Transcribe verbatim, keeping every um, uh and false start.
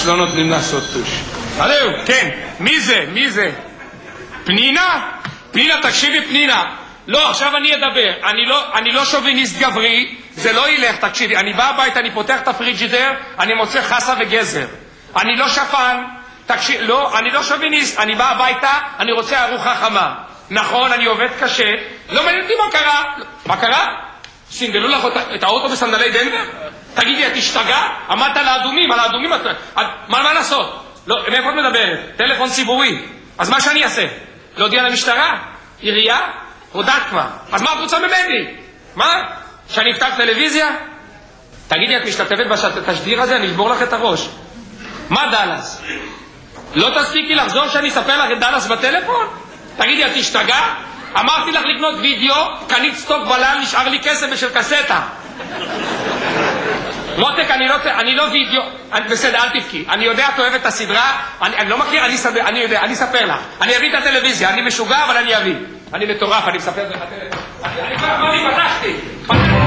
טוש, לא נותנים לעשות טוש. הלו, כן, מי זה? מי זה? פנינה? פנינה, תקשיבי פנינה. לא, עכשיו אני אדבר. אני לא, אני לא שוביניסט גברי, זה לא ילך, תקשיבי. אני בא הביתה, אני פותח את הפריג'ידר, אני מוצא חסה וגזר. אני לא שפן, תקשיב, לא, אני לא שוביניסט, אני בא הביתה, אני רוצה ארוחה חמה. נכון, אני עובד קשה, לא מעניין אותי מה קרה. מה קרה? סינדלו לך את האוטו בסנדלי דנבר? תגידי, את השתגע? עמדת על האדומים, על האדומים, מה, מה לעשות? לא, מאיפה את מדברת? טלפון ציבורי. אז מה שאני אעשה? להודיע למשטרה? עירייה? הודעת כבר. אז מה את רוצה ממני? מה? שאני אפתח טלוויזיה? תגידי, את משתתפת בתשדיר הזה? אני אשבור לך את הראש. מה דלס? לא תספיקי לחזור שאני אספר לך את דלס בטלפון? תגידי, את תשתגע? אמרתי לך לקנות וידאו, קנית סטוק בלל, נשאר לי כסף בשל קסטה. מותק, אני לא, אני לא וידאו, אני, בסדר, אל תבכי. אני יודע, את אוהבת את הסדרה, אני, אני לא מכיר, אני, סדר, אני יודע, אני אספר לך. אני אביא את הטלוויזיה, אני משוגע, אבל אני אביא. אני מטורף, אני מספר לך. אני כבר אמרתי, פתחתי.